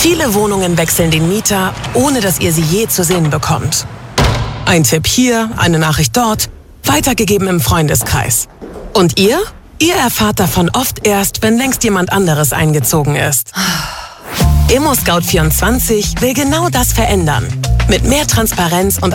Viele Wohnungen wechseln den Mieter, ohne dass ihr sie je zu sehen bekommt. Ein Tipp hier, eine Nachricht dort, weitergegeben im Freundeskreis. Und ihr? Ihr erfahrt davon oft erst, wenn längst jemand anderes eingezogen ist. ImmoScout24 will genau das verändern. Mit mehr Transparenz und